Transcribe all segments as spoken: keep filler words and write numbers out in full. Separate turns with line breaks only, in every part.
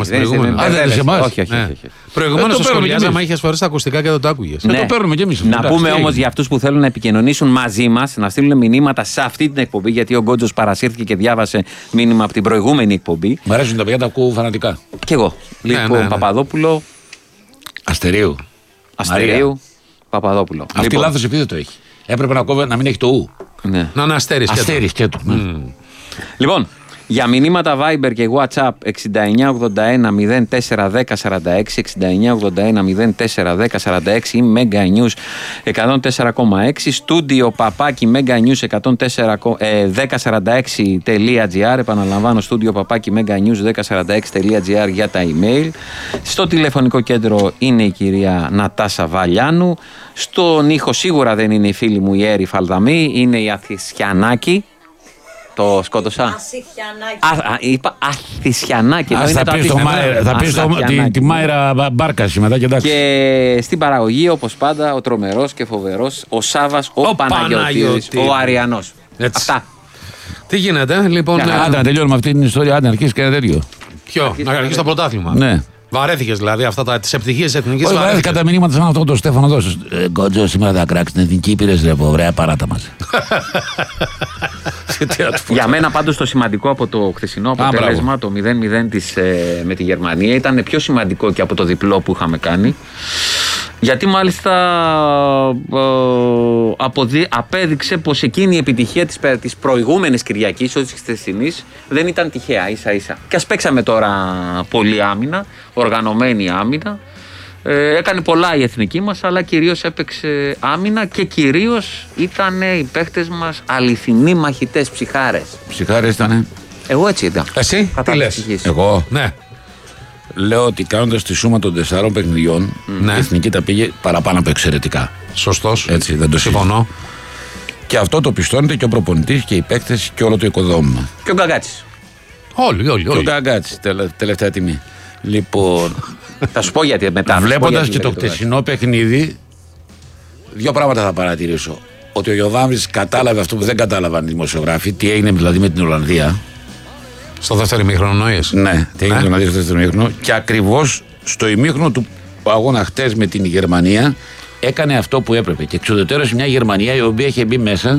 Όχι, όχι. Προηγουμένως το σχολιάζαμε, είχες φορές τα ακουστικά και δεν το άκουγες.
Ναι. Το παίρνουμε κι εμείς. Να πούμε όμως για αυτούς που θέλουν να επικοινωνήσουν μαζί μας, να στείλουν μηνύματα σε αυτή την εκπομπή, γιατί ο Γκότζος παρασύρθηκε και διάβασε μήνυμα από την προηγούμενη εκπομπή.
Μ' αρέσουν τα παιδιά, τα ακούω φανατικά.
Κι εγώ. Λοιπόν, Παπαδόπουλο.
Αστερίου.
Αστερίου. Παπαδόπουλο.
Αυτή λοιπόν. Λάθος επίθετο έχει. Έπρεπε να, κόβε, να μην έχει το ου.
Ναι.
Να είναι αστέρι
σκέτο. Mm.
Λοιπόν, για μηνύματα Viber και WhatsApp εξήντα εννιά ογδόντα ένα μηδέν τέσσερα δέκα σαράντα έξι, εξήντα εννιά ογδόντα ένα μηδέν τέσσερα δέκα σαράντα έξι ή Mega News εκατόν τέσσερα κόμμα έξι, στούντιο παπάκι Mega News εκατόν δέκα σαράντα έξι τελεία τζι άρ, επαναλαμβάνω στούντιο παπάκι Mega News δέκα σαράντα έξι τελεία τζι άρ για τα email. Στο τηλεφωνικό κέντρο είναι η κυρία Νατάσα Βαλιάνου. Στον ήχο σίγουρα δεν είναι η φίλη μου η Έρη Φαλδαμή, είναι η Αθησιανάκη. Το σκότωσα.
Ασιχιανάκη.
Α, είπα Αθησιανάκη.
Θα πεις τη Μάιρα Μπάρκαση μετά και εντάξει.
Και στην παραγωγή, όπως πάντα, ο τρομερός και φοβερός, ο Σάβας, ο, ο Παναγιώτης, ο Αριανός. Αυτά.
Τι γίνεται, λοιπόν.
Άντε να τελειώνουμε αυτή την ιστορία, άντε να αρχίσει και ένα τέτοιο.
Ποιο, να αρχίσει το πρωτάθλημα.
Ναι.
Βαρέθηκες δηλαδή αυτά τα τις επιτυχίες της εθνικής.
Όχι, βαρέθηκα τα μηνύματα σαν αυτό το Στέφανο δώσω. Γκότζο, σήμερα θα κράξει την εθνική υπηρεσία. Ωραία, παράτα μας.
Για μένα πάντως το σημαντικό από το χθεσινό αποτέλεσμα, το μηδέν μηδέν της, ε, με τη Γερμανία, ήταν πιο σημαντικό και από το διπλό που είχαμε κάνει. Γιατί μάλιστα ε, αποδι... απέδειξε πως εκείνη η επιτυχία της, της προηγούμενης Κυριακής, όχι της χθεσινής, δεν ήταν τυχαία ίσα ίσα. Και ας παίξαμε τώρα πολύ άμυνα, οργανωμένη άμυνα. Ε, έκανε πολλά η εθνική μας, αλλά κυρίως έπαιξε άμυνα και κυρίως ήταν οι παίχτες μας αληθινοί μαχητές, ψυχάρες.
Ψυχάρες ήτανε.
Εγώ έτσι ήταν.
Εσύ τι λες?
Εγώ.
Ναι.
Λέω ότι κάνοντας τη σούμα των τεσσάρων παιχνιδιών, ναι. Η εθνική τα πήγε παραπάνω από εξαιρετικά.
Σωστός.
Έτσι, δεν το
συμφωνώ.
Και αυτό το πιστώνεται και ο προπονητής και οι παίκτες και όλο το οικοδόμημα.
Και ο Γκαγκάτσης.
Όλοι, όλοι.
Και ο Γκαγκάτσης, τελευταία τιμή. Λοιπόν.
Θα σου πω γιατί μετά.
Βλέποντας και το χτεσινό παιχνίδι, δύο πράγματα θα παρατηρήσω. Ότι ο Γιωβάνοβιτς κατάλαβε αυτό που δεν κατάλαβαν οι δημοσιογράφοι, τι έγινε δηλαδή με την Ολλανδία.
Στο δεύτερο ημίχρονο εννοείς?
Ναι, τι έγινε ναι. στο δεύτερο ημίχρονο. Και ακριβώς στο ημίχρονο του αγώνα χτες με την Γερμανία έκανε αυτό που έπρεπε. Και εξουδετερώς μια Γερμανία η οποία είχε μπει μέσα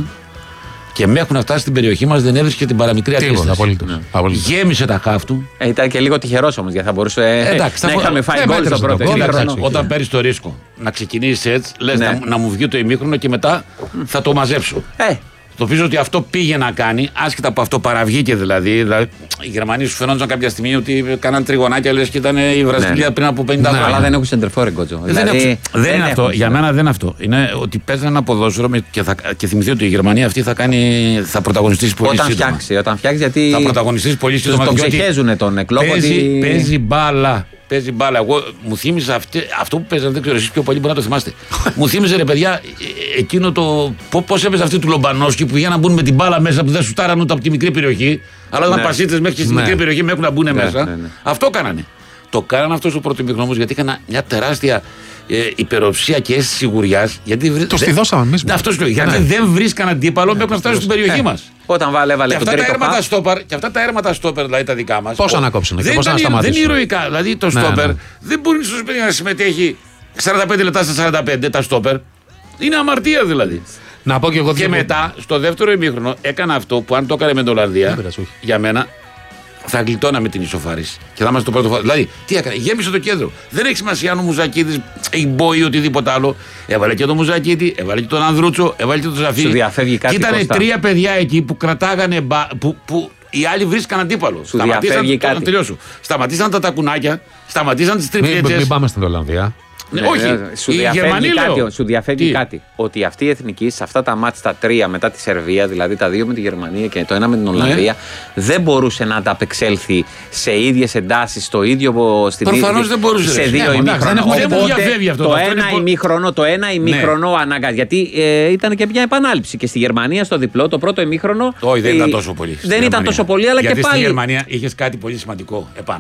και μέχρι να φτάσει στην περιοχή μας δεν έβρισκε την παραμικρή αντίσταση. Ναι. Γέμισε τα χάφ του.
Ε, ήταν και λίγο τυχερός όμως, γιατί θα μπορούσε ε, εντάξει, να είχαμε φάει γκολ στο πρώτο ημίχρονο.
Όταν παίρνεις το ρίσκο να ξεκινήσεις έτσι, λες ναι. να, να μου βγει το ημίχρονο και μετά θα το μαζέψω.
Ε.
Το νομίζω ότι αυτό πήγε να κάνει, άσχετα από αυτό παραβγήκε δηλαδή. δηλαδή οι Γερμανοί σου φαινόταν κάποια στιγμή ότι κάναν τριγωνάκια, λες και ήταν η Βραζιλία ναι. πριν από πενήντα χρόνια.
Αλλά δεν έχουν σεντερφόρ, Γκότζο.
Δηλαδή, δεν, δεν, δεν είναι αυτό. Για μένα δεν είναι αυτό. Είναι ότι παίζει ένα ποδόσφαιρο και, θα, και θυμηθεί ότι η Γερμανία αυτή θα, κάνει, θα πρωταγωνιστήσει πολύ
όταν
σύντομα.
Φτιάξει, όταν φτιάξει, γιατί.
Θα πρωταγωνιστήσει πολύ σύντομα.
Τον ξεχέζουν τον εκλόγο.
Παίζει, παίζει μπάλα. Παίζει μπάλα. Εγώ μου θύμιζε αυτή, αυτό που παίζανε, δεν ξέρω εσείς πιο πολύ μπορεί να το θυμάστε. Μου θύμιζε ρε παιδιά εκείνο το. Πώς έπαιζε αυτή του Λομπανόσκι που για να μπουν με την μπάλα μέσα που δεν σου τάραν ούτε από τη μικρή περιοχή. Αλλά όταν ναι. πασίτες μέχρι και στη ναι. μικρή περιοχή μέχρι να μπουν ναι, μέσα. Ναι, ναι. Αυτό κάνανε. Το κάνανε αυτό στο πρώτο ημίχρονο γιατί είχαν μια τεράστια ε, υπεροψία και αίσθηση σιγουριάς.
Το στη δώσαμε εμείς.
Αυτό λέω. Γιατί δεν βρίσκαν αντίπαλο μέχρι να φτάσουν στην περιοχή μας.
Όταν βάλε, βάλε
και, αυτά τα στόπερ, και αυτά τα έρματα στόπερ, δηλαδή τα δικά μας.
Πώς ανακόψουν και πώς να
σταματήσουν. Δεν είναι ηρωικά. Δηλαδή το στόπερ δεν μπορεί στους να συμμετέχει σαράντα πέντε λεπτά στα σαράντα πέντε τα στόπερ. Είναι αμαρτία δηλαδή.
Να πω και εγώ
και μετά στο δεύτερο ημίχρονο έκανα αυτό που αν το έκανε με την Ολλανδία για μένα θα γλιτώναμε την ισοφάριση. Και θα είμαστε το πρώτο. Δηλαδή, τι έκανε, γέμισε το κέντρο. Δεν έχει σημασία αν ο Μουζακίδης έχει μπόι ή οτιδήποτε άλλο. Έβαλε και τον Μουζακίδη, έβαλε και τον Ανδρούτσο, έβαλε και τον Ζαφίρη.
Σου διαφεύγει κάτι.
Και ήταν τρία παιδιά εκεί που κρατάγανε. Μπα, που, που οι άλλοι βρίσκαν αντίπαλο.
Σου διαφεύγει κάτι.
Να τελειώσω. Σταματήσαν τα τακουνάκια, σταματήσαν τις τριπλέτσες.
Μην, μην πάμε στην Ολλανδία.
Ναι, όχι, σου διαφεύγει, κάτι, σου διαφεύγει κάτι. Ότι αυτή η εθνική σε αυτά τα μάτς τα τρία μετά τη Σερβία, δηλαδή τα δύο με τη Γερμανία και το ένα με την Ολλανδία, ναι. δεν μπορούσε να ανταπεξέλθει σε ίδιες εντάσεις στο ίδιο στην
Προφανώς δεν μπορούσε.
Σε δύο ημίχρονα.
Αυτό,
το, ένα ημίχρονο, το ένα ημίχρονο ναι. αναγκάζει. Γιατί ε, ήταν και μια επανάληψη και στη Γερμανία στο διπλό, το πρώτο ημίχρονο.
Όχι, δεν ήταν τόσο πολύ.
Δεν ήταν τόσο πολύ, αλλά
γιατί
και πάλι.
Στη Γερμανία είχε κάτι πολύ σημαντικό επάνω.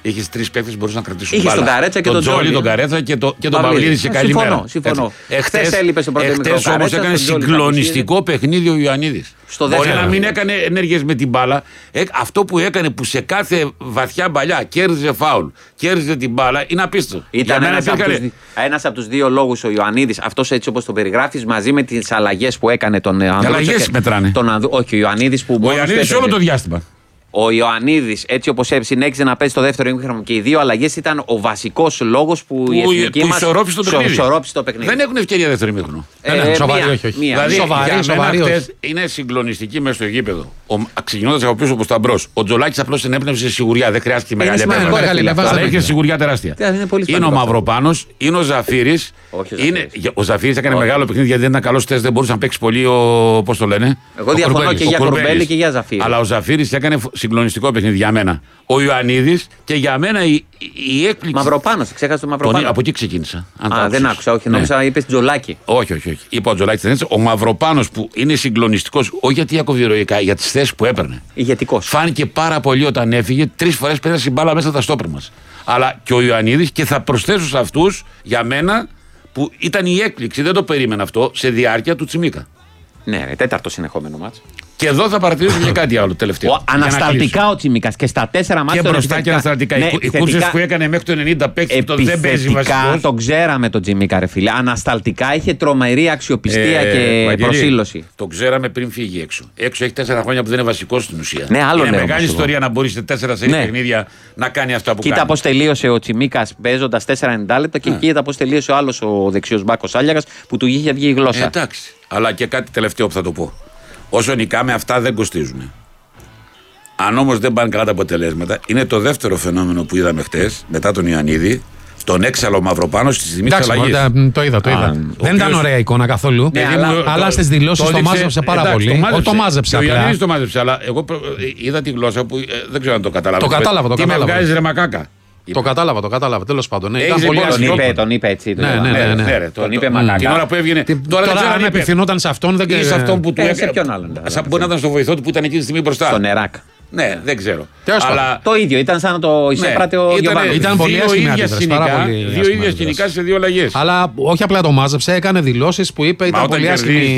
Είχε τρεις παίκτες που μπορούσαν να κρατήσουν.
Είχε τον Καρέτσα και τον
Τζόλι, τον Καρέτσα και τον Παυλίδη σε καλή μέρα.
Συμφωνώ. Εχθές έλειπε στο πρώτο ημίχρονο.
Εχθές όμως έκανε συγκλονιστικό παιχνίδι ο Ιωαννίδης. Μπορεί να μην έκανε ενέργειες με την μπάλα. Αυτό που έκανε που σε κάθε βαθιά μπαλιά κέρδιζε φάουλ, κέρδιζε την μπάλα, είναι απίστευτο.
Ήταν ένας από τους δύο λόγους ο Ιωαννίδης, αυτός έτσι όπως το περιγράφεις, μαζί με τις αλλαγές που έκανε τον Ανδρούτσο.
Αλλαγές μετράνε.
Όχι, ο Ιωαννίδης που.
Ο Ιωαννίδης όλο το διάστημα.
Ο Ιωαννίδης, έτσι όπως συνέχιζε να παίζει το δεύτερο ημίχρονο και οι δύο αλλαγές ήταν ο βασικός λόγος που, που η εθνική
που
μας
ισορρόπησε
το παιχνίδι.
Δεν έχουν ευκαιρία δεύτερο ημίχρονο.
Ε, ναι, σοβαρή, όχι, όχι.
Μία,
δηλαδή,
σοβαρή,
για
σοβαρή,
μένα
όχι.
είναι συγκλονιστική μέσα στο γήπεδο. Ξεκινώντας από πίσω προς τα μπρος. Ο Τζολάκης απλώς ενέπνευσε σιγουριά. Δεν χρειάστηκε μεγάλη επέμβαση. Αλλά είχε σιγουριά τεράστια. Είναι ο Μαυροπάνος, είναι ο Ζαφύρης. Ο Ζαφύρης έκανε μεγάλο παιχνίδι γιατί δεν ήταν καλός τεστ, δεν μπορούσε να παίξει πολύ. Πώς το λένε.
Εγώ διαφωνώ και για Κουρμπέλη και για Ζαφύρη.
Αλλά ο Ζαφύρης έκανε συγκλονιστικό παιχνίδι για μένα. Ο Ιωαννίδης και για μένα η, η έκπληξη.
Μαυροπάνος, ξέχασε το Μαυροπάνο.
Από εκεί ξεκίνησα.
Α, δεν άκουσα, όχι,
ναι.
νόμιζα είπες Τζολάκη.
Όχι, όχι, όχι. Είπα ο Τζολάκης. Ο Μαυροπάνος που είναι συγκλονιστικός, όχι γιατί έκοβε ηρωικά, για τις θέσεις που έπαιρνε.
Ηγετικός.
Φάνηκε πάρα πολύ όταν έφυγε, τρεις φορές πέρασε η μπάλα μέσα στα στόπερ μας. Αλλά και ο Ιωαννίδης, και θα προσθέσω σε αυτούς για μένα που ήταν η έκπληξη, δεν το περίμενα αυτό, σε διάρκεια του Τσιμίκα.
Ναι, ρε, τέταρτο συνεχόμενο μάτς.
Και εδώ θα παρατηρήσουμε και κάτι άλλο τελευταίο.
Ο, ανασταλτικά ο Τσιμίκας και στα τέσσερα μάτια.
Και μπροστά και ανασταλτικά. Ναι, οι κούρσες που έκανε μέχρι το ενενήντα παίξει το δεν παίζει βασικός.
Το ξέραμε τον Τσιμίκα, ρε φίλε. Ανασταλτικά είχε τρομερή αξιοπιστία ε, και Βαγγελή, προσήλωση.
Το ξέραμε πριν φύγει έξω. Έξω έχει τέσσερα χρόνια που δεν είναι βασικός στην ουσία.
Ναι, άλλο
είναι
λέω,
μεγάλη ιστορία να μπορεί σε τέσσερα σε ναι. παιχνίδια να κάνει αυτά που
Κοίτα
κάνει.
Κοίτα πώ τελείωσε ο Τσιμίκας παίζοντας τέσσερα ενενήντα λεπτά και κοίτα πώ τελείωσε ο άλλο ο δεξιός μπάκος Άλιαγας που του είχε βγει η γλώσσα.
Εντάξει. Αλλά και κάτι τελευταίο που θα το πω. Όσο νικάμε, αυτά δεν κοστίζουν. Αν όμως δεν πάνε καλά τα αποτελέσματα, είναι το δεύτερο φαινόμενο που είδαμε χτες, μετά τον Ιωαννίδη, τον έξαλλο Μαυροπάνο στη στιγμή της αλλαγής.
Το είδα, το είδα. Α, δεν ήταν ωραία εικόνα καθόλου. Ναι, αλλά το, αλλά στις δηλώσεις το, το μάζεψε πάρα εντάξει, πολύ. Το μάζεψε, το μάζεψε. Ο
Ιωαννίδης το μάζεψε, αλλά εγώ είδα τη γλώσσα που ε, δεν ξέρω αν το κατάλαβα.
Το κατάλαβα, το κατάλαβα.
Τι με βγάζεις ρε μακάκα.
Το κατάλαβα, το κατάλαβα. Τέλος πάντων. Ναι,
ήταν πολύ τον, είπε, τον είπε έτσι.
Ναι, ναι, ναι, ναι.
ναι, τον είπε μακάκα.
Την ώρα που έβγαινε.
Τώρα αν απευθυνόταν σε αυτόν, δεν ξέρω.
Σε αυτόν που του
έκανε. Σε ποιον άλλον.
Μπορεί να ήταν στο βοηθό του που ήταν εκείνη τη στιγμή μπροστά.
Στον Εράκ.
Ναι, δεν ξέρω.
Αλλά το ίδιο, ήταν σαν να το εισέπρατε ο Γιωβάνοβιτς.
Ήταν πολύ άσχημη.
Δύο ίδια σκηνικά σε δύο αλλαγές.
Αλλά όχι απλά το μάζεψε, έκανε δηλώσεις που είπε ήταν πολύ άσχημη.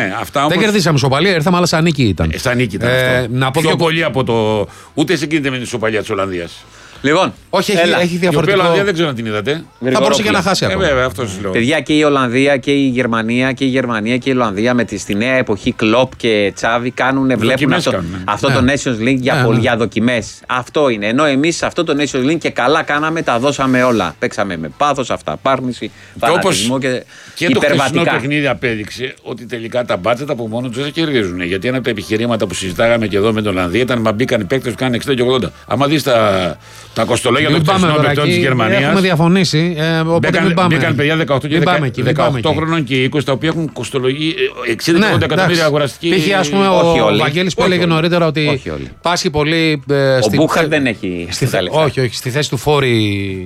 Δεν κερδίσαμε ισοπαλία, ήρθαμε, αλλά σαν νίκη ήταν.
Σαν νίκη ήταν αυτό. Πιο πολύ από το. Ούτε συγκρίνεται με την ισοπαλία της Ολλανδίας.
Λοιπόν,
όχι, έχει, έχει διαφορετικό.
Η Ολλανδία δεν ξέρω αν την είδατε.
Θα μπορούσε και να χάσει
αυτό. Ε, βέβαια, αυτό λέω.
Παιδιά, και η Ολλανδία και η Γερμανία και η Γερμανία και η Ολλανδία με τη, στη νέα εποχή Κλοπ και Τσάβη κάνουν, βλέπουν αυτό, κάνουν. αυτό ναι. το Nations League για, ναι, ναι. για δοκιμές. Αυτό είναι. Ενώ εμείς αυτό το Nations League και καλά κάναμε, τα δώσαμε όλα. Παίξαμε με πάθος, αυταπάρνηση, φανατισμό και,
και υπερβατικά. Και το χθεσινό παιχνίδι απέδειξε ότι τελικά τα μπάτζετ από μόνο τους δεν κερδίζουν. Γιατί ένα από τα επιχειρήματα που συζητάγαμε και εδώ με την Ολλανδία ήταν μα μπήκαν οι παίκτες που κάνουν εξήντα και ογδόντα. Άμα δεις τα, τα κοστολόγια των χθεσινών παικτών της Γερμανίας.
Έχουμε διαφωνήσει. Ε,
μπήκαν, μπήκαν παιδιά δεκαοκτώ και δεκαοκτώ χρόνων και είκοσι τα οποία έχουν κοστολογεί εξήντα ογδόντα εκατομμύρια αγοραστική.
Π.χ. ας πούμε ο Βαγγέλης που έλεγε νωρίτερα ότι πάσχει πολύ.
Ο Μπούχαρ δεν έχει.
Όχι, όχι. Στη θέση του φόρη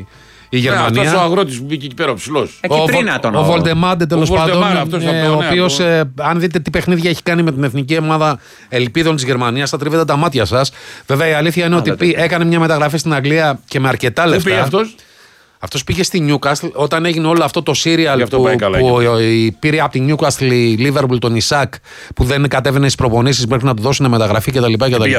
η Γερμανία.
Αυτό ο αγρότης που μπήκε εκεί πέρα, ο ψηλός.
Ο Βολτεμάντε τέλος πάντων. Ο οποίος, αν δείτε τι παιχνίδια έχει κάνει με την εθνική ομάδα ελπίδων της Γερμανίας, θα τρίβετε τα μάτια σας. Βέβαια η αλήθεια είναι ότι έκανε μια μεταγραφή στην Αγγλία και με αρκετά λεφτά.
Πού πήγε αυτός?
Αυτός πήγε στη Newcastle όταν έγινε όλο αυτό το σύριαλ που, που πήρε από τη Newcastle η Liverpool τον Ισακ που δεν κατέβαινε στις προπονήσεις μέχρι να του δώσουν μεταγραφή κτλ.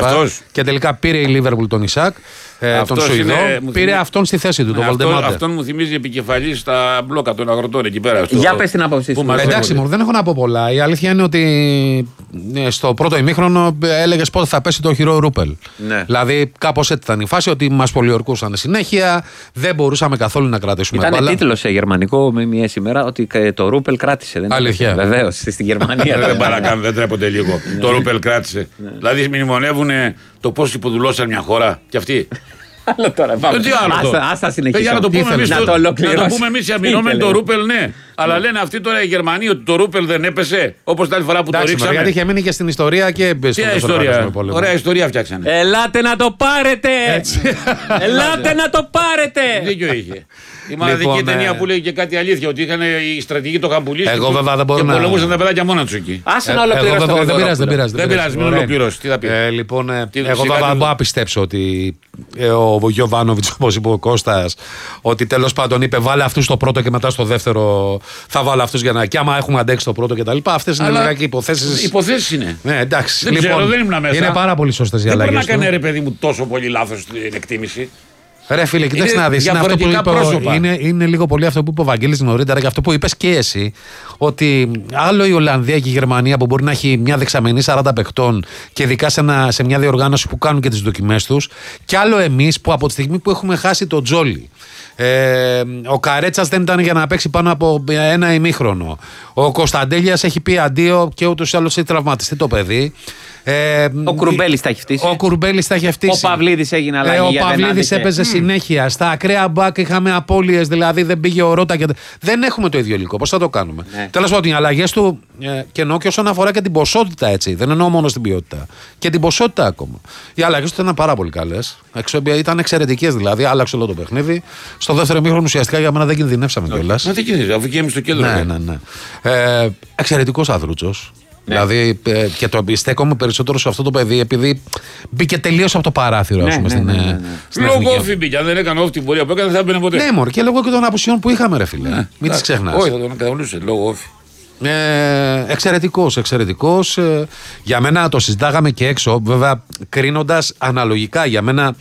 Και τελικά πήρε η Liverpool τον Ισακ, ε, τον Σουηδό, πήρε θυμίζει... αυτόν στη θέση του, τον Βολτεμάντε.
Αυτόν μου θυμίζει επικεφαλής στα μπλόκα των αγροτών εκεί πέρα. Στο...
Για πες την άποψή σου.
Εντάξει, μου δεν έχω να πω πολλά. Η αλήθεια είναι ότι στο πρώτο ημίχρονο έλεγες πότε θα πέσει το χειρό Ρούπελ.
Ναι.
Δηλαδή κάπως έτσι ήταν η φάση ότι μας πολιορκούσαν συνέχεια, δεν μπορούσαμε καθόλου να κρατήσουμε
μπάλα.
Ήταν
τίτλο σε γερμανικό με μια σήμερα ότι το Ρούπελ κράτησε. Δεν
αλήθεια.
Βεβαίως, στη Γερμανία.
Δεν παρακάνουν, δεν τρέπονται λίγο. Το Ρούπελ κράτησε. Δηλαδή μνημονεύουν το πώς υποδουλώσαν μια χώρα κι αυτοί.
Άλλο τώρα, πάμε.
Τι άλλο τώρα.
Ας τα συνεχίσουμε.
Να το πούμε εμείς,
να
το,
το
να το πούμε εμείς οι αμυνόμενοι το Ρούπελ, ναι. Αλλά λένε αυτοί τώρα οι Γερμανοί ότι το Ρούπελ δεν έπεσε, όπως την άλλη φορά που
εντάξει,
το ρίξαμε.
Γιατί είχε μείνει και στην ιστορία και
στην ιστορία. Ωραία ιστορία φτιάξανε.
Ελάτε να το πάρετε! Ελάτε να το πάρετε!
Δίκιο είχε. Η μοναδική ταινία που λέει και κάτι αλήθεια, ότι είχαν οι στρατηγοί το χαμπουλίσιο και πολεμούσαν τα παιδάκια μόνα τους εκεί.
Άσε να ολοκληρώσω.
Δεν πειράζει, δεν πειράζει.
Δεν πειράζει, μην ολοκληρώσει. Τι θα πει.
Λοιπόν, εγώ δεν μπορώ να πιστέψω ότι ε, ο Γιοβάνοβιτς, όπως είπε ο Κώστας, ότι τέλος πάντων είπε βάλε αυτούς στο πρώτο και μετά στο δεύτερο θα βάλω αυτούς για να. Και άμα έχουμε αντέξει το πρώτο κτλ. Αυτές είναι λιγάκι υποθέσεις.
Υποθέσεις είναι.
Ναι, εντάξει.
Δεν
λοιπόν,
ξέρω, δεν ήμουν μέσα.
Είναι πάρα πολύ σωστές οι αλλαγές.
Δεν μπορεί να κάνει ρε παιδί μου τόσο πολύ λάθος στην εκτίμηση.
Ρε φίλε, κοιτάξτε να δεις, είναι, αυτό που είπε, είναι, είναι λίγο πολύ αυτό που είπε ο Βαγγέλης νωρίτερα και αυτό που είπες και εσύ, ότι άλλο η Ολλανδία και η Γερμανία που μπορεί να έχει μια δεξαμενή σαράντα παιχτών και ειδικά σε, ένα, σε μια διοργάνωση που κάνουν και τις δοκιμές τους, και άλλο εμείς που από τη στιγμή που έχουμε χάσει το Τζόλι, Ε, ο Καρέτσας δεν ήταν για να παίξει πάνω από ένα ημίχρονο. Ο Κωνσταντέλιας έχει πει αντίο και ούτως ή άλλως έχει τραυματιστεί το παιδί.
Ε, ο Κουρμπέλης τα έχει φτύσει.
Ο Κουρμπέλης τα έχει φτύσει.
Ο Παυλίδης έγινε αλλαγή. Ε,
ο Παυλίδης έπαιζε mm. συνέχεια. Στα ακραία μπακ είχαμε απώλειες, δηλαδή δεν πήγε ο Ρότα. Και... Δεν έχουμε το ίδιο υλικό. Πώς θα το κάνουμε. Ναι. Τέλος πάντων, οι αλλαγές του ε, και εννοώ και όσον αφορά και την ποσότητα, έτσι. Δεν εννοώ μόνο την ποιότητα. Και την ποσότητα ακόμα. Οι αλλαγές του ήταν πάρα πολύ καλές. Ήταν εξαιρετικές δηλαδή. Άλλαξε όλο το παιχνίδι. Στο δεύτερο ημίχρονο ουσιαστικά για μένα δεν κινδυνεύσαμε κιόλας.
Μα δεν κινδυνεύσαμε, αφού και στο κέντρο.
Ναι, ναι, ναι. Ε, εξαιρετικός Αδρούτσος. Ναι. Δηλαδή ε, και το στέκομαι περισσότερο σε αυτό το παιδί επειδή μπήκε τελείως από το παράθυρο.
Ναι, ναι,
στην,
ναι, ναι, ναι.
στην
λόγω όφη μπήκε. Αν δεν έκανε όφη την πορεία που έκανε, δεν θα έμπαινε ποτέ.
Ναι, μωρέ, και λόγω και των απουσιών που είχαμε, ρε φίλε. Ναι, μην τις ξεχνάς.
Όχι, θα τον καταβλούσε λόγω όφη.
Ε, εξαιρετικός, εξαιρετικός. Ε, για μένα το συζητάγαμε και έξω, βέβαια κρίνοντας αναλογικά. Για μένα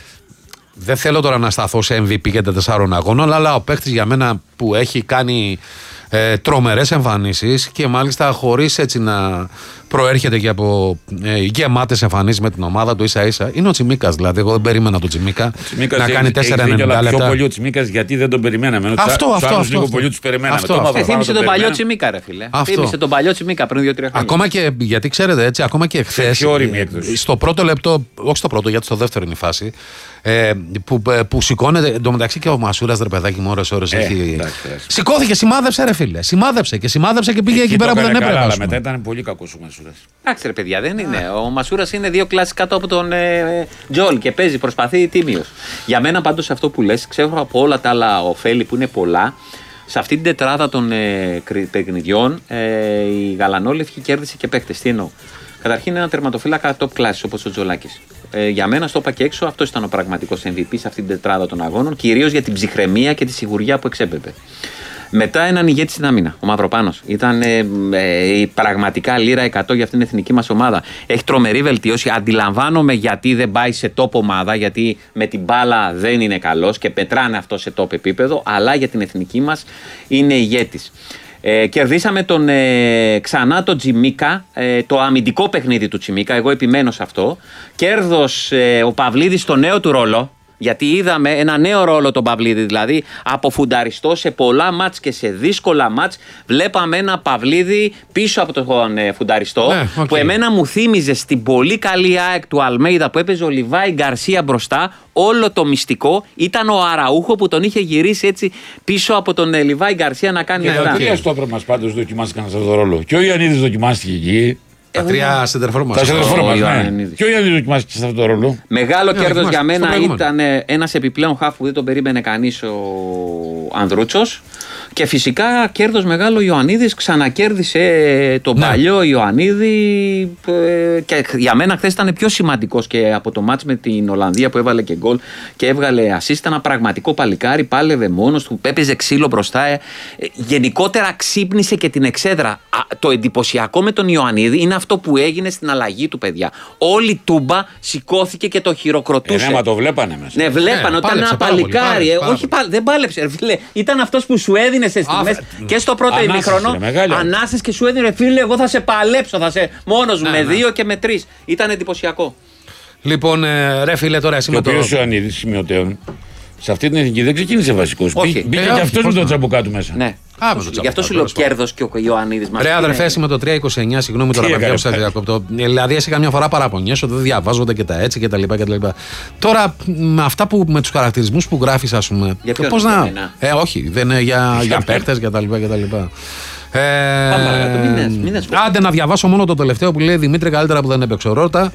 δεν θέλω τώρα να σταθώ σε εμ βι πι για τα τεσσάρων αγώνων, αλλά ο παίχτης για μένα που έχει κάνει ε, τρομερές εμφανίσεις και μάλιστα χωρίς έτσι να προέρχεται και από ε, γεμάτες εμφανίσεις με την ομάδα του ίσα ίσα είναι ο Τσιμίκας. Δηλαδή, εγώ δεν περίμενα τον Τσιμίκα να κάνει τέσσερα ενενήντα λεπτά.
Πιο πολύ ο Τσιμίκας γιατί δεν τον περιμέναμε.
Αυτό, αυτό. αυτό, αυτό.
Λίγο πολύ τους περιμέναμε.
Αυτό, αυτό. Ε, θύμισε τον παλιό Τσιμίκα, ρε φίλε. Θύμισε τον παλιό Τσιμίκα πριν δύο τρία χρόνια.
Ακόμα και γιατί ξέρετε έτσι, ακόμα και εχθές. Στο πρώτο λεπτό, όχι στο πρώτο, γιατί στο δεύτερο είναι η φάση. Ε, που, που σηκώνεται εντωμεταξύ και ο Μασούρας, ρε παιδάκι μου, ώρες ώρες ε, έχει. Σηκώθηκε, σημάδεψε, ρε φίλε. Σημάδεψε και σημάδεψε και πήγε εκεί, εκεί πέρα που δεν έπρεπε.
Αλλά μετά ήταν πολύ κακός ο Μασούρας.
Εντάξει, ρε παιδιά, δεν είναι. Ο Μασούρας είναι δύο κλάσεις κάτω από τον ε, Τζόλ και παίζει, προσπαθεί τίμιος. Για μένα πάντως αυτό που λες, ξέρω από όλα τα άλλα ωφέλη που είναι πολλά. Σε αυτή την τετράδα των ε, παιχνιδιών ε, η Γαλανόλευκη κέρδισε και παίκτες. Τι εννοώ. Καταρχήν ένα τερματοφύλακα top class όπως ο Τζολάκης. Ε, για μένα, στο είπα και έξω, αυτό ήταν ο πραγματικός εμ βι πι σε αυτή την τετράδα των αγώνων, κυρίως για την ψυχραιμία και τη σιγουριά που εξέπεπε. Μετά έναν ηγέτη στην άμυνα, ο Μαυροπάνος. Ήταν ε, ε, η πραγματικά λίρα εκατό για αυτήν την εθνική μας ομάδα. Έχει τρομερή βελτίωση. Αντιλαμβάνομαι γιατί δεν πάει σε top ομάδα, γιατί με την μπάλα δεν είναι καλός και πετράνε αυτό σε top επίπεδο, αλλά για την εθνική μας είναι ηγέτης. Ε, κερδίσαμε τον, ε, ξανά τον Τσιμίκα, ε, το αμυντικό παιχνίδι του Τσιμίκα, εγώ επιμένω σε αυτό. Κέρδος ε, ο Παυλίδης στο νέο του ρόλο, γιατί είδαμε ένα νέο ρόλο τον Παυλίδη, δηλαδή από φουνταριστό σε πολλά μάτς και σε δύσκολα μάτς βλέπαμε ένα Παυλίδη πίσω από τον ε, φουνταριστό, ναι, okay. που εμένα μου θύμιζε στην πολύ καλή ΑΕΚ του Αλμέιδα που έπαιζε ο Λιβάη Γκαρσία μπροστά. Όλο το μυστικό ήταν ο Αραούχο που τον είχε γυρίσει έτσι πίσω από τον ε, Λιβάη Γκαρσία να κάνει
αυτά. Και τρία στόπερ μας πάντως δοκιμάστηκαν σε αυτό το ρόλο. Και ο Ιωαννίδης δοκιμάστηκε εκεί.
Τα τρία σεντερφόρ μας.
Τα σεντερφόρ μας, ναι. Και ο Ιωαννίδης δοκιμάστηκε σε αυτό το ρόλο.
Μεγάλο yeah, κέρδος για μένα ήταν ένας επιπλέον χαφ που δεν τον περίμενε κανείς ο Ανδρούτσος. Και φυσικά κέρδος μεγάλο ο Ιωαννίδης, ξανακέρδισε τον ναι. παλιό Ιωαννίδη και για μένα χθες ήταν πιο σημαντικός και από το μάτς με την Ολλανδία που έβαλε και γκολ και έβγαλε ασίστ. Ήταν ένα πραγματικό παλικάρι, πάλευε μόνος του, έπαιζε ξύλο μπροστά. Γενικότερα ξύπνησε και την εξέδρα. Το εντυπωσιακό με τον Ιωαννίδη είναι αυτό που έγινε στην αλλαγή του, παιδιά. Όλη η τούμπα σηκώθηκε και το χειροκροτούσε.
Ε, ναι, μα το βλέπανε μέσα.
Ναι, βλέπανε ότι ήταν ένα παλικάρι. Όχι, δεν πάλεψε. Ήταν αυτός που σου έδινε σε στιγμές και στο πρώτο ημίχρονο. Ανάσες και σου έδινε, φίλε, εγώ θα σε παλέψω. Θα σε μόνος μου, ναι, με ναι. δύο και με τρεις. Ήταν εντυπωσιακό.
Λοιπόν, ε, ρε φίλε, τώρα εσύ με το.
Ο οποίος ο Ιωαννίδης σημειωτέων σε αυτή την εθνική δεν ξεκίνησε βασικός. Μπήκε και αυτός με το τσαμπουκά του μέσα.
Ναι. Α, γι' αυτό σου λέω κέρδος και ο Ιωαννίδης μας.
Ρε αδερφέ, είμαι το τρία είκοσι εννιά, συγγνώμη τώρα παιδιά που σας διακόπτω. Δηλαδή, εσύ καμιά φορά παραπονιέσαι ότι δεν διαβάζονται και τα έτσι και τα λοιπά και τα λοιπά. Τώρα, με αυτά που με τους χαρακτηρισμούς που γράφεις, ας πούμε.
Για ποιο
πώς να. Ε, όχι, δεν είναι για, για παίχτες και τα λοιπά και τα λοιπά. Ε,
Πάμε, μήνες, μήνες.
Άντε να διαβάσω μόνο το τελευταίο που λέει Δημήτρη, καλύτερα που δεν έπαιξε ο Ρότα.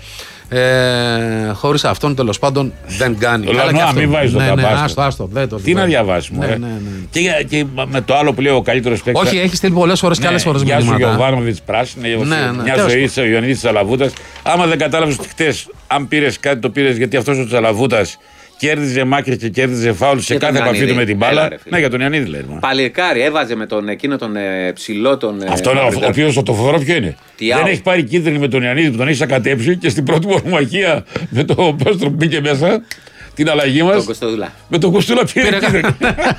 Ε, χωρίς αυτόν τέλος πάντων δεν κάνει.
Το Λανοά, μην βάζει το
Καμπάσκο.
Τι να διαβάσουμε.
Ναι, ναι, ναι.
Και, και με το άλλο που λέει ο καλύτερος παίκτης.
Όχι, έχει στείλει πολλές φορές και άλλες φορές
μηνύματα.
μηνύματα.
Γεια σου Γιωβάνοβιτς πράσινη. Μια ζωή ο Ιωαννίδης Τσαλαβούτας. Άμα δεν κατάλαβες ότι χτες, αν πήρες κάτι το πήρες γιατί αυτός ο Τσαλαβούτας κέρδιζε μάκρυ και κέρδιζε φάουλ σε κάθε επαφή του με την μπάλα. Ναι, για τον Ιωαννίδη λέει.
Παλικάρι, έβαζε με τον εκείνο τον ε, ψηλό τον.
Αυτό ε, ο οποίο το φοβερό ποιο είναι. Τι δεν έχει πάρει κίτρινη με τον Ιωαννίδη που τον έχει σακατέψει και στην πρώτη μορφομαχία με το πέστρο που μπήκε μέσα την αλλαγή μας. Με τον Κωστούλα πήρε κίτρινη.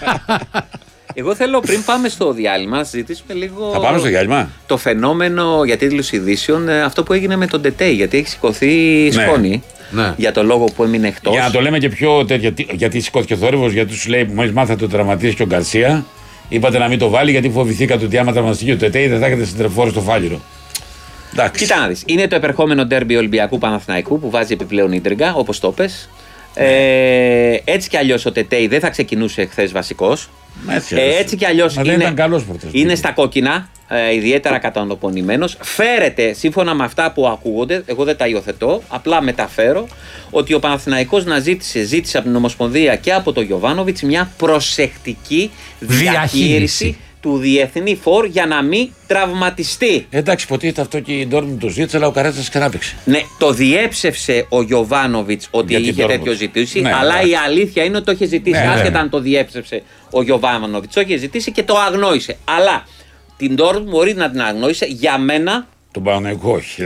Εγώ θέλω πριν πάμε στο διάλειμμα να συζητήσουμε λίγο.
Θα πάμε στο διάλειμμα.
Το φαινόμενο για τίτλους ειδήσεων, αυτό που έγινε με τον Τετέι. Γιατί έχει σηκωθεί σκόνη. Ναι. Για το λόγο που έμεινε εκτός.
Για να το λέμε και πιο τέτοια. Γιατί σηκώθηκε θόρυβος, γιατί του λέει που μόλις μάθατε το τραυματίστηκε ο Γκαρσία. Είπατε να μην το βάλει γιατί φοβηθήκατε ότι άμα τραυματιστεί ο Τετέι δεν θα έχετε συντρεφόρο στο φάληρο.
Εντάξει. Κοίτα να δεις. Είναι το επερχόμενο ντέρμπι Ολυμπιακού Παναθηναϊκού που βάζει επιπλέον ίντριγκα, όπως το πες. Ναι. Ε, έτσι κι αλλιώς ο Τετέι δεν θα ξεκινούσε χθες βασικός. Ε, έτσι κι αλλιώς είναι, είναι στα κόκκινα, ε, ιδιαίτερα κατανοπονημένος. Φέρεται, σύμφωνα με αυτά που ακούγονται, εγώ δεν τα υιοθετώ, απλά μεταφέρω, ότι ο Παναθηναϊκός να ζήτησε, ζήτησε από την Ομοσπονδία και από τον Γιοβάνοβιτς μια προσεκτική διαχείριση, διαχείριση του διεθνή φορ για να μην τραυματιστεί.
Εντάξει, υποτίθεται αυτό και η Ντόρτμουντ το ζήτησε, αλλά ο Καρέτσας ξανάπαιξε.
Ναι, το διέψευσε ο Γιοβάνοβιτς ότι για είχε τέτοιο ζητήσει, ναι, αλλά η αλήθεια είναι ότι το είχε ζητήσει. Ναι, άσχετα ναι. αν το διέψευσε ο Γιοβάνοβιτς, το είχε ζητήσει και το αγνόησε. Αλλά την Ντόρτμουντ μπορεί να την αγνόησε για μένα.
Τον Παναθηναϊκό, όχι.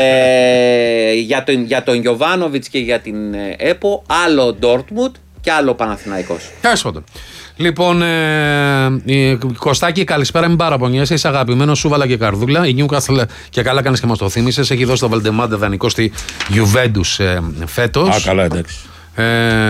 Ε, για τον, για τον Γιοβάνοβιτς και για την ΕΠΟ, άλλο Ντόρτμουντ και άλλο Παναθηναϊκός.
Τέλος. Λοιπόν, ε, Κωστάκη, καλησπέρα, μην παραπονιέσαι. Είσαι αγαπημένο, Σούβαλα και Καρδούλα. Η Νιούκαστλ, και καλά κάνεις και μας το θύμισες, έχει δώσει το Βαλντεμάντε δανεικό στη Γιουβέντους ε, φέτος.
Α, καλά, εντάξει. Ε,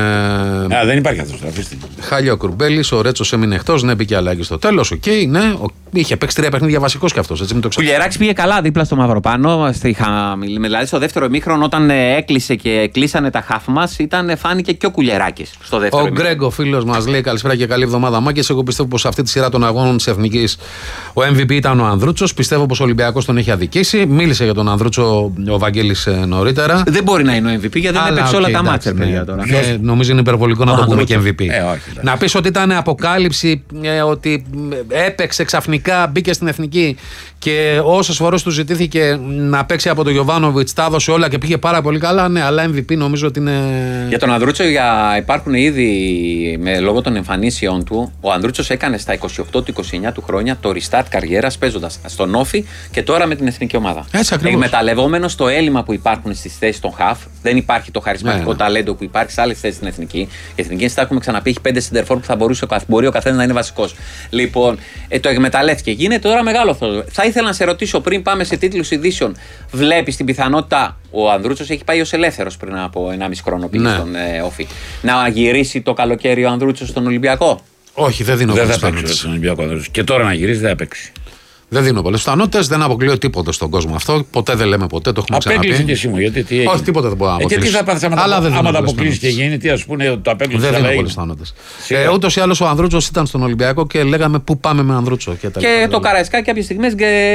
Α, δεν υπάρχει αυτό.
Χάλια ο Κουρμπέλης, ο Ρέτσος έμεινε εκτός. Ναι, μπήκε αλλαγή στο τέλος. Οκ, okay, ναι, ο, είχε παίξει τρία παιχνίδια βασικός κι αυτός. Ο
Κουλιεράκης πήγε καλά δίπλα στο Μαυροπάνο. Στη, δηλαδή στο δεύτερο ημίχρονο, όταν έκλεισε και κλείσανε τα χάφ μας, ήταν, φάνηκε και ο Κουλιεράκης στο δεύτερο.
Ο Γκρέγκο, φίλος μας, λέει καλησπέρα και καλή εβδομάδα. Μάγκες, εγώ πιστεύω πως αυτή τη σειρά των αγώνων της Εθνικής ο εμ βι πι ήταν ο Ανδρούτσος. Πιστεύω πως ο Ολυμπιακός τον έχει αδικήσει. Μίλησε για τον Ανδρούτσο ο Βαγγέλης νωρίτερα.
Δεν μπορεί να είναι ο εμ βι πι γιατί δεν έπαιξε όλα τα μάτσα.
Ε, νομίζω είναι υπερβολικό να το πούμε και εμ βι πι.
Ε, όχι,
να πεις ότι ήταν αποκάλυψη, ε, ότι έπαιξε ξαφνικά, μπήκε στην εθνική και όσες φορές του ζητήθηκε να παίξει από τον Γιοβάνοβιτς, τα έδωσε όλα και πήγε πάρα πολύ καλά. Ναι, αλλά εμ βι πι νομίζω ότι είναι.
Για τον Ανδρούτσο για, υπάρχουν ήδη με, λόγω των εμφανίσεων του. Ο Ανδρούτσος έκανε στα είκοσι οκτώ του είκοσι εννιά του χρόνια το restart καριέρας παίζοντας στον Όφι και τώρα με την εθνική ομάδα. Εκμεταλλευόμενος το έλλειμμα που υπάρχουν στις θέσεις των χαφ, δεν υπάρχει το χαρισματικό ναι, ταλέντο που υπάρχει σε άλλες θέσεις στην εθνική. Η εθνική, τα έχουμε ξαναπεί, έχει πέντε σεντερφόρ που θα μπορούσε, μπορεί ο καθένας να είναι βασικός. Λοιπόν, ε, το εκμεταλλεύτηκε. Γίνεται τώρα μεγάλο αυτό. Θα ήθελα να σε ρωτήσω πριν πάμε σε τίτλους ειδήσεων, βλέπεις την πιθανότητα, ο Ανδρούτσος έχει πάει ως ελεύθερος πριν από ενάμιση χρόνο πήγε ναι. στον ε, Όφι, να γυρίσει το καλοκαίρι ο Ανδρούτσος στον Ολυμπιακό?
Όχι, δεν δίνω
δεν θα παίξει στον Ολυμπιακό. Και τώρα να γυρίσει δεν θα παίξει.
Δεν δίνω πολλές πιθανότητες, δεν αποκλείω τίποτε στον κόσμο αυτό. Ποτέ δεν λέμε ποτέ, το έχουμε ξαναπεί.
Απέκλεισε και εσύ μου, γιατί τι έγινε.
Όχι, τίποτα δεν μπορεί να αποκλείσει.
Ε, και τι θα πάθεις άμα τα αποκλείσει και γίνει, τι ας πούνε, το απέκλεισε.
Δεν δίνω πολλές πιθανότητες. Ε, ούτως ή άλλως ο Ανδρούτσος ήταν στον Ολυμπιακό και λέγαμε πού πάμε με Ανδρούτσο. Και,
και το Καραϊσκάκι κάποιες στιγμές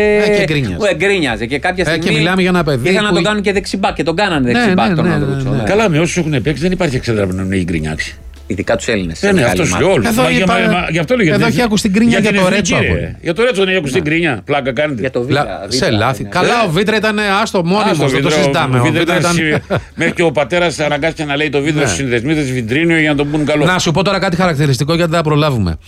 γκρίνιαζε. Και κάποια στιγμή.
Και μιλάμε για ένα παιδί.
Ήθελαν να τον κάνουν και δεξιμπάκ και τον κάνανε δεξιμπάκ τον Ανδρούτσο.
Καλά, με όσους έχουν παίξει δεν υπάρχει εξέδρα που να έχει γκρινιάξει.
Ειδικά τους Έλληνες.
Ναι, αυτός και όλους.
Εδώ,
για,
είπα,
μα, για αυτό λέγεται.
Εδώ έχει ακούσει την κρίνια για, για το Ρέτσο.
Για το Ρέτσο δεν έχει ακούσει την κρίνια. Πλάκα κάνετε.
Για το Βίτρα.
Σε λάθη. Καλά, ο Βίτρα ήταν άστο μόνιμος, δεν το συζητάμε.
Μέχρι και ο πατέρας αναγκάστηκε να λέει το Βίτρα στους συνδεσμίτες Βιτρίνιο για να τον πούν καλό.
Να σου πω τώρα κάτι χαρακτηριστικό γιατί δεν θα προλάβουμε.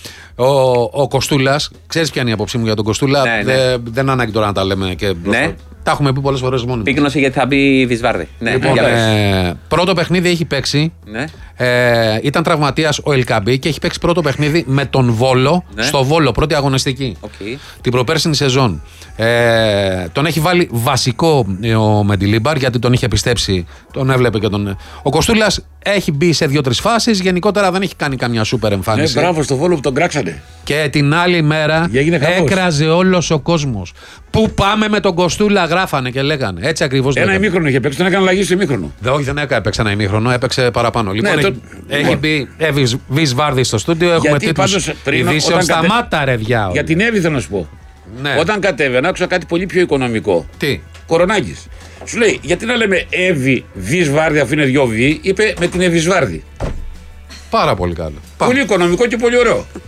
Ο Κοστούλας, ξέρεις ποια είναι η απόψη μου για τον Κοστούλα. Δεν ανάγκη τώρα να τα λέμε και μπροστά. Τα έχουμε πει πολλές φορές μόνοι.
Πύκνωσε γιατί θα μπει Βισβάρδη. Ναι,
λοιπόν, ε, πρώτο παιχνίδι έχει παίξει.
Ναι.
Ε, ήταν τραυματίας ο Ελκαμπή και έχει παίξει πρώτο παιχνίδι με τον Βόλο. Ναι. Στο Βόλο, πρώτη αγωνιστική.
Okay.
Την προπέρσινη σεζόν. Ε, τον έχει βάλει βασικό ο Μεντιλίμπαρ γιατί τον είχε πιστέψει. Τον έβλεπε και τον. Ο Κοστούλας έχει μπει σε δύο-τρεις φάσεις. Γενικότερα δεν έχει κάνει καμιά σούπερ εμφάνιση.
Ναι, μπράβο στο Βόλο που τον κράξανε.
Και την άλλη μέρα έκραζε όλος ο κόσμος. Πού πάμε με τον Κοστούλα, γράφανε και λέγανε. Έτσι ακριβώς.
Ένα ημίχρονο είχε παίξει, τον έκανε αλλαγή στο ημίχρονο.
Δε, όχι, δεν έπαιξε ένα ημίχρονο, έπαιξε παραπάνω. Λοιπόν, ναι, το... έχει μπει Εβις Βάρδη στο στούντιο, έχουμε τίτλους ειδήσεων. Σταμάτα ρε διάολο.
Για την Εύη θέλω να σου πω. Ναι. Όταν κατέβαινα, άκουσα κάτι πολύ πιο οικονομικό.
Τι?
Κορονάκης. Σου λέει, γιατί να λέμε Εύη Βυσβάρδη αφού είναι δυο βι, είπε με την Εβισβάρδη.
Πάρα πολύ καλό.
Πολύ οικονομικό και πολύ ωραίο.